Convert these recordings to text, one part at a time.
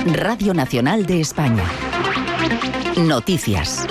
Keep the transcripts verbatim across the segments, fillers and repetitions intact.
Radio Nacional de España. Noticias.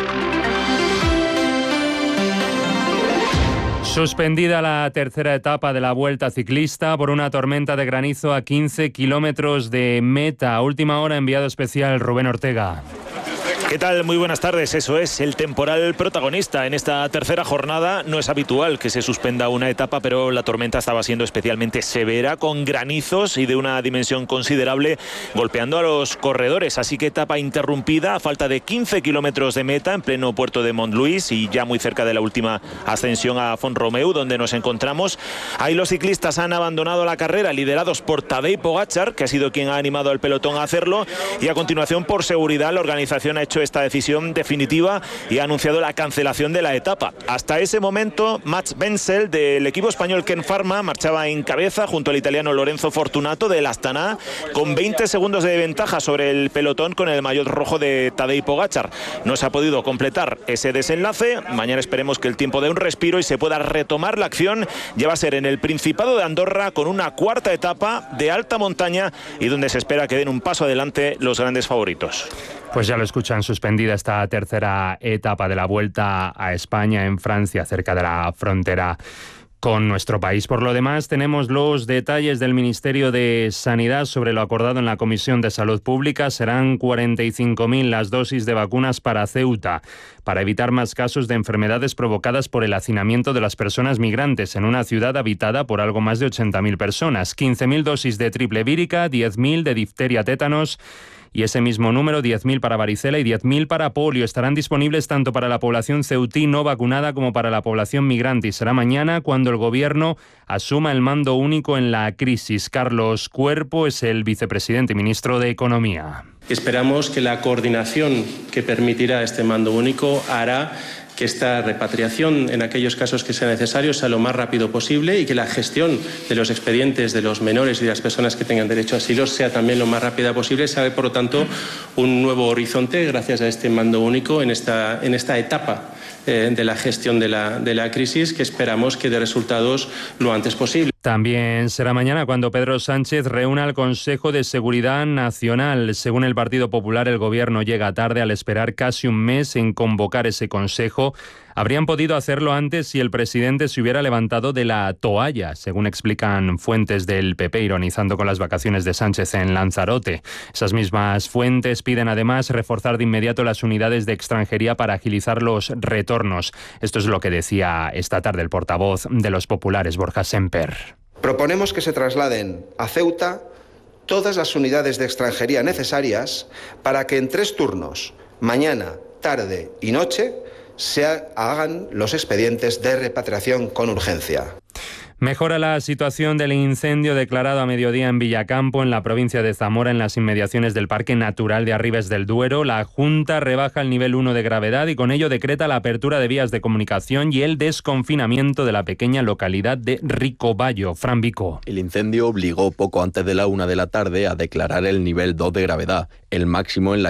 Suspendida la tercera etapa de la Vuelta Ciclista por una tormenta de granizo a quince kilómetros de meta. A última hora, enviado especial Rubén Ortega. ¿Qué tal? Muy buenas tardes. Eso es, el temporal protagonista en esta tercera jornada. No es habitual que se suspenda una etapa, pero la tormenta estaba siendo especialmente severa, con granizos y de una dimensión considerable, golpeando a los corredores. Así que etapa interrumpida a falta de quince kilómetros de meta, en pleno puerto de Montluís y ya muy cerca de la última ascensión a Font-Romeu, donde nos encontramos. Ahí los ciclistas han abandonado la carrera, liderados por Tadej Pogačar, que ha sido quien ha animado al pelotón a hacerlo, y a continuación, por seguridad, la organización ha hecho esta decisión definitiva y ha anunciado la cancelación de la etapa. Hasta ese momento, Mats Bensel del equipo español Ken Pharma marchaba en cabeza junto al italiano Lorenzo Fortunato del Astana, con veinte segundos de ventaja sobre el pelotón con el maillot rojo de Tadej Pogačar. No se ha podido completar ese desenlace. Mañana esperemos que el tiempo dé un respiro y se pueda retomar la acción. Ya va a ser en el Principado de Andorra, con una cuarta etapa de alta montaña y donde se espera que den un paso adelante los grandes favoritos. Pues ya lo escuchan, suspendida esta tercera etapa de la Vuelta a España en Francia, cerca de la frontera con nuestro país. Por lo demás, tenemos los detalles del Ministerio de Sanidad sobre lo acordado en la Comisión de Salud Pública. Serán cuarenta y cinco mil las dosis de vacunas para Ceuta, para evitar más casos de enfermedades provocadas por el hacinamiento de las personas migrantes en una ciudad habitada por algo más de ochenta mil personas. quince mil dosis de triple vírica, diez mil de difteria tétanos y ese mismo número, diez mil para varicela y diez mil para polio. Estarán disponibles tanto para la población ceutí no vacunada como para la población migrante. Y será mañana cuando el Gobierno asuma el mando único en la crisis. Carlos Cuerpo es el vicepresidente y ministro de Economía. Esperamos que la coordinación que permitirá este mando único hará que esta repatriación, en aquellos casos que sea necesario, sea lo más rápido posible y que la gestión de los expedientes de los menores y de las personas que tengan derecho a asilo sea también lo más rápida posible. Se abre, por lo tanto, un nuevo horizonte gracias a este mando único en esta, en esta etapa eh, de la gestión de la, de la crisis, que esperamos que dé resultados lo antes posible. También será mañana cuando Pedro Sánchez reúna al Consejo de Seguridad Nacional. Según el Partido Popular, el Gobierno llega tarde al esperar casi un mes en convocar ese Consejo. Habrían podido hacerlo antes si el presidente se hubiera levantado de la toalla, según explican fuentes del P P, ironizando con las vacaciones de Sánchez en Lanzarote. Esas mismas fuentes piden además reforzar de inmediato las unidades de extranjería para agilizar los retornos. Esto es lo que decía esta tarde el portavoz de los populares, Borja Semper. Proponemos que se trasladen a Ceuta todas las unidades de extranjería necesarias para que en tres turnos, mañana, tarde y noche, se hagan los expedientes de repatriación con urgencia. Mejora la situación del incendio declarado a mediodía en Villacampo, en la provincia de Zamora, en las inmediaciones del Parque Natural de Arribes del Duero. La Junta rebaja el nivel uno de gravedad y con ello decreta la apertura de vías de comunicación y el desconfinamiento de la pequeña localidad de Ricoballo. Fran Vico. El incendio obligó poco antes de la una de la tarde a declarar el nivel dos de gravedad, el máximo en la